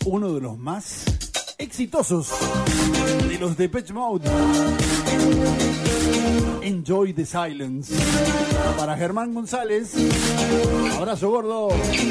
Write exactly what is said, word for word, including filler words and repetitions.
uno de los más exitosos de los Depeche Mode. Enjoy the Silence. Para Germán González, abrazo gordo.